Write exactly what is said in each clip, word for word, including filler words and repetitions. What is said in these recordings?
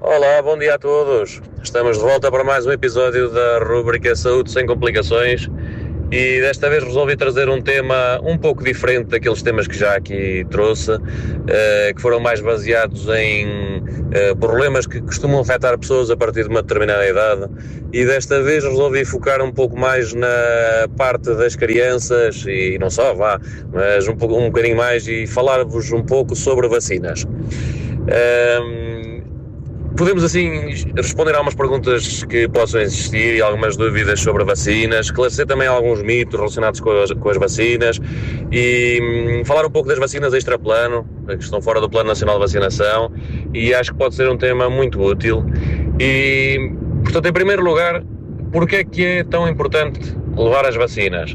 Olá, bom dia a todos. Estamos de volta para mais um episódio da rubrica Saúde Sem Complicações e desta vez resolvi trazer um tema um pouco diferente daqueles temas que já aqui trouxe, uh, que foram mais baseados em uh, problemas que costumam afetar pessoas a partir de uma determinada idade, e desta vez resolvi focar um pouco mais na parte das crianças e não só, vá, mas um, pouco, um bocadinho mais e falar-vos um pouco sobre vacinas. Um, Podemos assim responder a algumas perguntas que possam existir e algumas dúvidas sobre vacinas, esclarecer também alguns mitos relacionados com as, com as vacinas e hum, falar um pouco das vacinas extraplano, que estão fora do Plano Nacional de Vacinação, e acho que pode ser um tema muito útil. E, portanto, em primeiro lugar, porquê é que é tão importante levar as vacinas?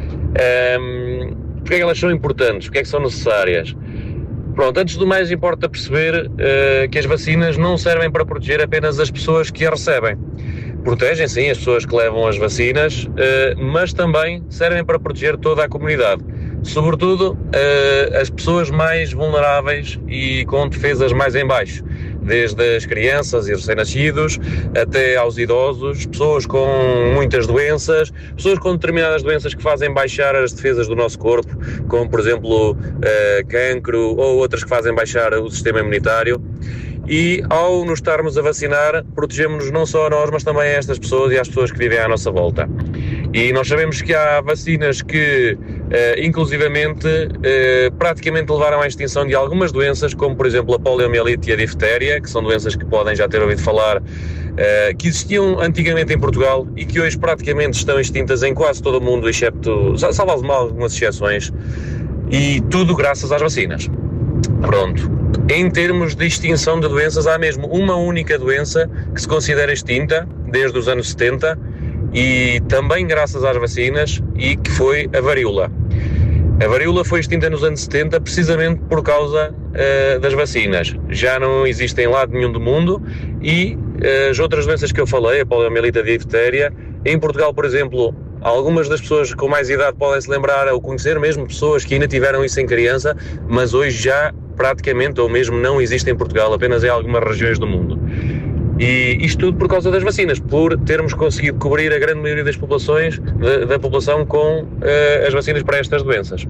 Um, porquê é que elas são importantes? Porquê é que são necessárias? Pronto, antes do mais importa perceber uh, que as vacinas não servem para proteger apenas as pessoas que as recebem. Protegem, sim, as pessoas que levam as vacinas, uh, mas também servem para proteger toda a comunidade. Sobretudo uh, as pessoas mais vulneráveis e com defesas mais em baixo, desde as crianças e recém-nascidos até aos idosos, pessoas com muitas doenças, pessoas com determinadas doenças que fazem baixar as defesas do nosso corpo, como por exemplo uh, cancro ou outras que fazem baixar o sistema imunitário. E ao nos estarmos a vacinar, protegemos-nos não só a nós, mas também a estas pessoas e às pessoas que vivem à nossa volta. E nós sabemos que há vacinas que, eh, inclusivamente, eh, praticamente levaram à extinção de algumas doenças, como por exemplo a poliomielite e a difteria, que são doenças que podem já ter ouvido falar, eh, que existiam antigamente em Portugal e que hoje praticamente estão extintas em quase todo o mundo, excepto, salvo algumas exceções, e tudo graças às vacinas. Pronto. Em termos de extinção de doenças, há mesmo uma única doença que se considera extinta desde os anos setenta, e também graças às vacinas, e que foi a varíola. A varíola foi extinta nos anos setenta precisamente por causa uh, das vacinas. Já não existe em lado nenhum do mundo, e uh, as outras doenças que eu falei, a poliomielite e a difteria, em Portugal, por exemplo, algumas das pessoas com mais idade podem se lembrar ou conhecer mesmo pessoas que ainda tiveram isso em criança, mas hoje já praticamente ou mesmo não existe em Portugal, apenas em algumas regiões do mundo. E isto tudo por causa das vacinas, por termos conseguido cobrir a grande maioria das populações, da, da população com uh, as vacinas para estas doenças.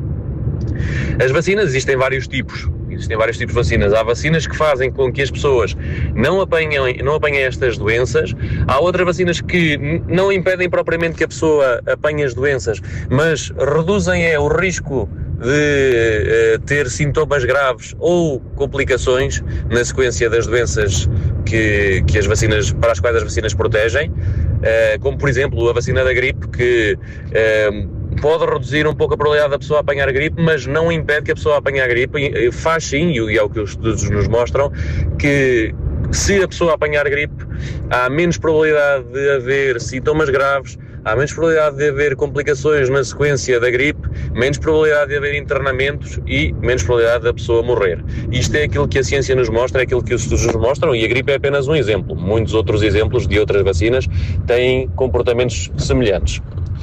As vacinas existem vários tipos, existem vários tipos de vacinas. Há vacinas que fazem com que as pessoas não apanhem, não apanhem estas doenças. Há outras vacinas que n- não impedem propriamente que a pessoa apanhe as doenças, mas reduzem é, o risco de uh, ter sintomas graves ou complicações na sequência das doenças que, que as vacinas, para as quais as vacinas protegem, uh, como por exemplo a vacina da gripe, que uh, pode reduzir um pouco a probabilidade da pessoa apanhar a gripe, mas não impede que a pessoa apanhe a gripe, e faz sim, e é o que os estudos nos mostram, que se a pessoa apanhar a gripe, há menos probabilidade de haver sintomas graves, há menos probabilidade de haver complicações na sequência da gripe, menos probabilidade de haver internamentos e menos probabilidade da pessoa morrer. Isto é aquilo que a ciência nos mostra, é aquilo que os estudos nos mostram, e a gripe é apenas um exemplo. Muitos outros exemplos de outras vacinas têm comportamentos semelhantes.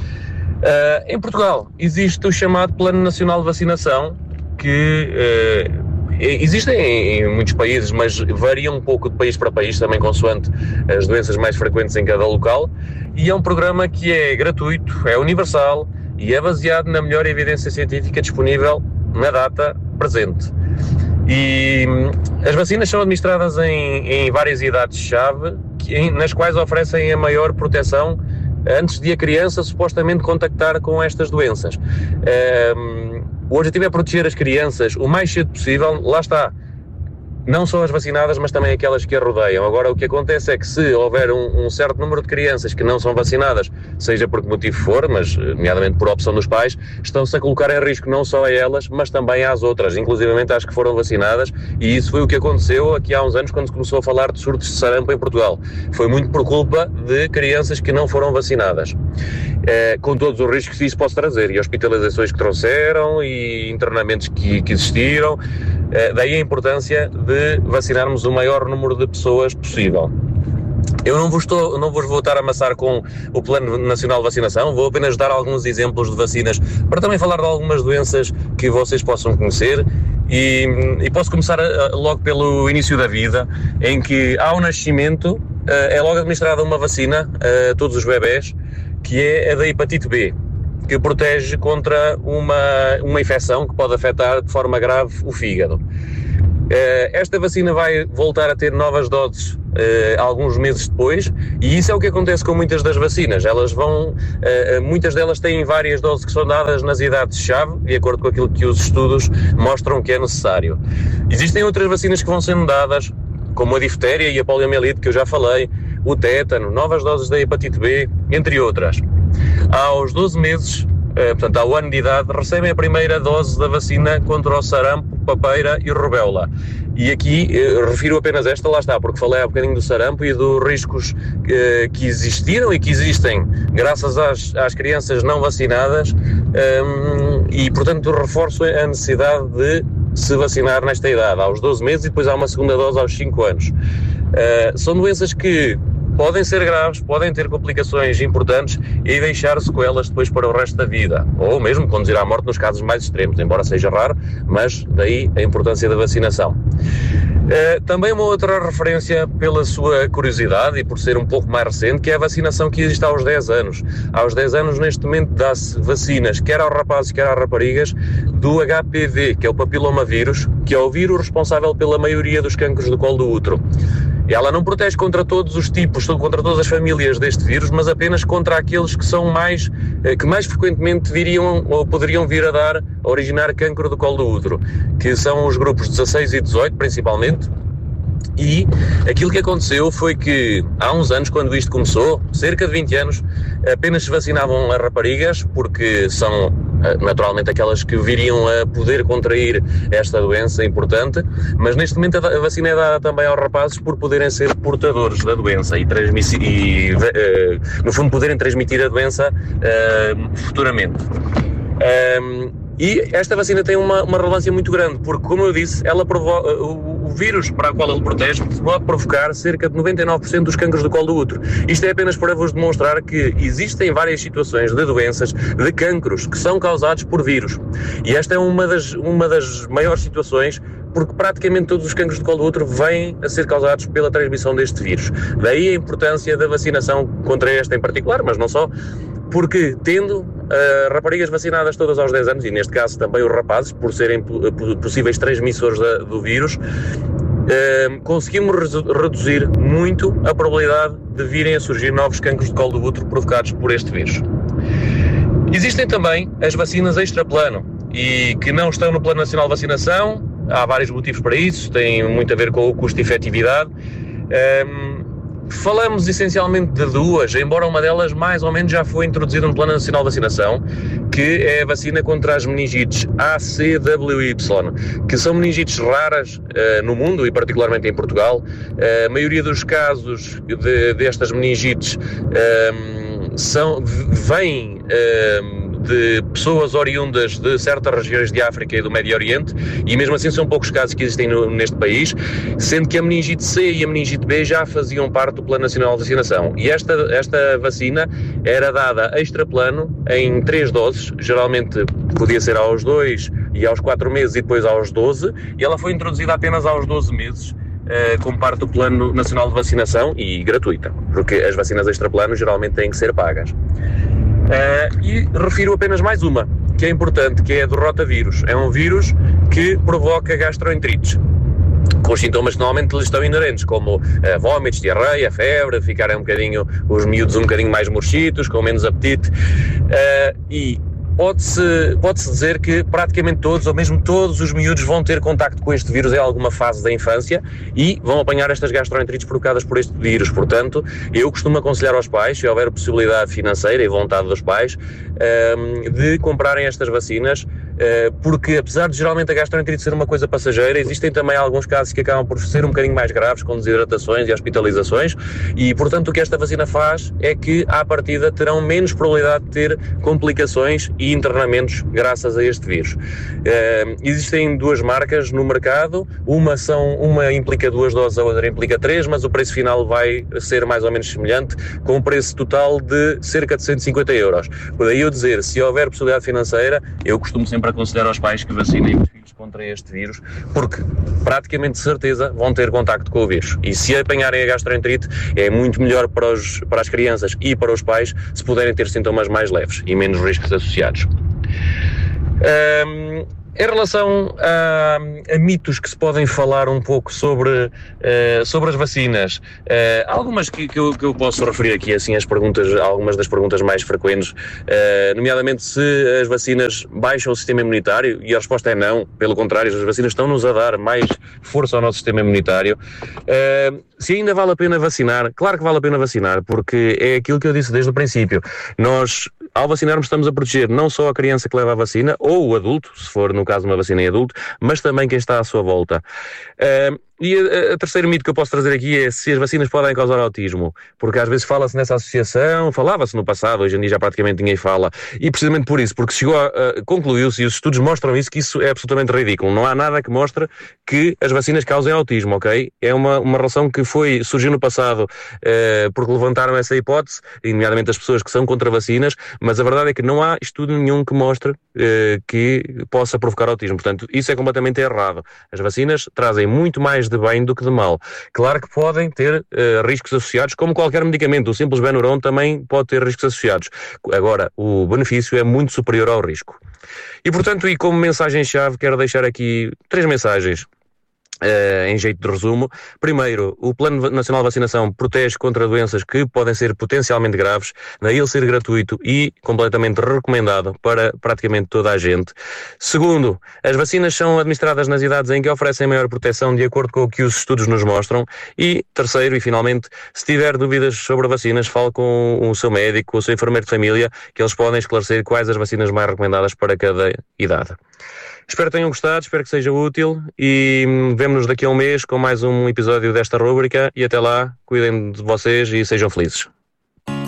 Uh, em Portugal existe o chamado Plano Nacional de Vacinação, que uh, existe em, em muitos países, mas varia um pouco de país para país, também consoante as doenças mais frequentes em cada local, e é um programa que é gratuito, é universal e é baseado na melhor evidência científica disponível na data presente. E as vacinas são administradas em, em várias idades-chave, nas quais oferecem a maior proteção antes de a criança supostamente contactar com estas doenças. Um, o objetivo é proteger as crianças o mais cedo possível, lá está, não só as vacinadas, mas também aquelas que a rodeiam. Agora, o que acontece é que se houver um, um certo número de crianças que não são vacinadas, seja por que motivo for, mas nomeadamente por opção dos pais, estão-se a colocar em risco não só a elas, mas também às outras, inclusivamente às que foram vacinadas, e isso foi o que aconteceu aqui há uns anos, quando se começou a falar de surtos de sarampo em Portugal. Foi muito por culpa de crianças que não foram vacinadas, é, com todos os riscos que isso pode trazer, e hospitalizações que trouxeram, e internamentos que, que existiram. É, daí a importância de vacinarmos o maior número de pessoas possível. Eu não vos, estou, não vos vou estar a amassar com o Plano Nacional de Vacinação, vou apenas dar alguns exemplos de vacinas para também falar de algumas doenças que vocês possam conhecer E, e posso começar a, logo pelo início da vida, em que ao nascimento é logo administrada uma vacina a todos os bebés, que é a da hepatite B, que protege contra uma, uma infecção que pode afetar de forma grave o fígado. Esta vacina vai voltar a ter novas doses Uh, alguns meses depois, e isso é o que acontece com muitas das vacinas. Elas vão, uh, muitas delas têm várias doses que são dadas nas idades-chave, de acordo com aquilo que os estudos mostram que é necessário. Existem outras vacinas que vão sendo dadas, como a difteria e a poliomielite, que eu já falei, o tétano, novas doses da hepatite B, entre outras. Aos doze meses, uh, portanto ao ano de idade, recebem a primeira dose da vacina contra o sarampo, papeira e rubéola. E aqui eh, refiro apenas esta, lá está, porque falei há bocadinho do sarampo e dos riscos eh, que existiram e que existem graças às, às crianças não vacinadas, um, e portanto reforço a necessidade de se vacinar nesta idade, aos doze meses, e depois há uma segunda dose aos cinco anos. Uh, são doenças que podem ser graves, podem ter complicações importantes e deixar sequelas depois para o resto da vida, ou mesmo conduzir à morte nos casos mais extremos, embora seja raro, mas daí a importância da vacinação. Uh, também uma outra referência pela sua curiosidade e por ser um pouco mais recente, que é a vacinação que existe aos dez anos. Aos dez anos, neste momento, dá-se vacinas, quer aos rapazes, quer às raparigas, do H P V, que é o papilomavírus, que é o vírus responsável pela maioria dos cancros do colo do útero. Ela não protege contra todos os tipos, contra todas as famílias deste vírus, mas apenas contra aqueles que são mais, que mais frequentemente viriam ou poderiam vir a dar, a originar cancro do colo do útero, que são os grupos dezasseis e dezoito, principalmente. E aquilo que aconteceu foi que há uns anos, quando isto começou, cerca de vinte anos, apenas se vacinavam as raparigas, porque são naturalmente aquelas que viriam a poder contrair esta doença importante, mas neste momento a vacina é dada também aos rapazes por poderem ser portadores da doença e, transmitir, e no fundo poderem transmitir a doença uh, futuramente. Um, E esta vacina tem uma, uma relevância muito grande, porque, como eu disse, ela provoca, o, o vírus para o qual ele protege pode provocar cerca de noventa e nove por cento dos cancros do colo do útero. Isto é apenas para vos demonstrar que existem várias situações de doenças, de cancros, que são causados por vírus. E esta é uma das, uma das maiores situações, porque praticamente todos os cancros do colo do útero vêm a ser causados pela transmissão deste vírus. Daí a importância da vacinação contra esta em particular, mas não só, porque tendo uh, raparigas vacinadas todas aos dez anos, e neste caso também os rapazes, por serem possíveis transmissores da, do vírus, uh, conseguimos re- reduzir muito a probabilidade de virem a surgir novos cancros de colo do útero provocados por este vírus. Existem também as vacinas extraplano, e que não estão no Plano Nacional de Vacinação. Há vários motivos para isso, tem muito a ver com o custo e efetividade. Um, Falamos essencialmente de duas, embora uma delas mais ou menos já foi introduzida no Plano Nacional de Vacinação, que é a vacina contra as meningites A C W Y, que são meningites raras uh, no mundo e particularmente em Portugal. Uh, a maioria dos casos de, destas meningites um, são, vêm um, de pessoas oriundas de certas regiões de África e do Médio Oriente, e mesmo assim são poucos casos que existem no, neste país, sendo que a meningite C e a meningite B já faziam parte do Plano Nacional de Vacinação. E esta, esta vacina era dada extraplano em três doses, geralmente podia ser aos dois e aos quatro meses e depois aos doze, e ela foi introduzida apenas aos doze meses, uh, como parte do Plano Nacional de Vacinação e gratuita, porque as vacinas extraplano geralmente têm que ser pagas. Uh, e refiro apenas mais uma, que é importante, que é a do rotavírus. É um vírus que provoca gastroenterites, com os sintomas que normalmente lhes estão inerentes, como uh, vômitos, diarreia, febre, ficarem um bocadinho, os miúdos um bocadinho mais murchitos, com menos apetite, uh, e Pode-se, pode-se dizer que praticamente todos, ou mesmo todos os miúdos vão ter contacto com este vírus em alguma fase da infância e vão apanhar estas gastroenterites provocadas por este vírus. Portanto, eu costumo aconselhar aos pais, se houver possibilidade financeira e vontade dos pais, de comprarem estas vacinas, porque apesar de geralmente a gastroenterite ser uma coisa passageira, existem também alguns casos que acabam por ser um bocadinho mais graves, com desidratações e hospitalizações, e portanto o que esta vacina faz é que à partida terão menos probabilidade de ter complicações e internamentos graças a este vírus. Uh, existem duas marcas no mercado, uma, são, uma implica duas doses, a outra implica três, mas o preço final vai ser mais ou menos semelhante, com um preço total de cerca de cento e cinquenta euros. Por daí eu dizer, se houver possibilidade financeira, eu costumo sempre sempre aconselhar aos pais que vacinem os filhos contra este vírus, porque praticamente de certeza vão ter contacto com o vírus. E se apanharem a gastroenterite, é muito melhor para, os, para as crianças e para os pais se puderem ter sintomas mais leves e menos riscos associados. Um, Em relação a, a mitos que se podem falar um pouco sobre, uh, sobre as vacinas, uh, algumas que, que, eu, que eu posso referir aqui, assim, as perguntas, algumas das perguntas mais frequentes, uh, nomeadamente se as vacinas baixam o sistema imunitário, e a resposta é não, pelo contrário, as vacinas estão-nos a dar mais força ao nosso sistema imunitário. Uh, se ainda vale a pena vacinar, claro que vale a pena vacinar, porque é aquilo que eu disse desde o princípio, nós, ao vacinarmos, estamos a proteger não só a criança que leva a vacina, ou o adulto, se for no caso uma vacina em adulto, mas também quem está à sua volta. Uh, e a, a terceiro mito que eu posso trazer aqui é se as vacinas podem causar autismo, porque às vezes fala-se nessa associação, falava-se no passado, hoje em dia já praticamente ninguém fala, e precisamente por isso, porque chegou a, uh, concluiu-se, e os estudos mostram isso, que isso é absolutamente ridículo. Não há nada que mostre que as vacinas causem autismo, ok? É uma, uma relação que foi, surgiu no passado uh, porque levantaram essa hipótese, nomeadamente as pessoas que são contra vacinas, mas a verdade é que não há estudo nenhum que mostre uh, que possa provocar autismo. Portanto, isso é completamente errado. As vacinas trazem muito mais de bem do que de mal. Claro que podem ter uh, riscos associados, como qualquer medicamento. O simples Benuron também pode ter riscos associados. Agora, o benefício é muito superior ao risco. E, portanto, e como mensagem-chave, quero deixar aqui três mensagens. Uh, em jeito de resumo. Primeiro, o Plano Nacional de Vacinação protege contra doenças que podem ser potencialmente graves, daí ele ser gratuito e completamente recomendado para praticamente toda a gente. Segundo, as vacinas são administradas nas idades em que oferecem maior proteção de acordo com o que os estudos nos mostram. E terceiro, e finalmente, se tiver dúvidas sobre vacinas, fale com o seu médico, com o seu enfermeiro de família, que eles podem esclarecer quais as vacinas mais recomendadas para cada idade. Espero que tenham gostado, espero que seja útil e vemo-nos daqui a um mês com mais um episódio desta rúbrica e até lá, cuidem de vocês e sejam felizes.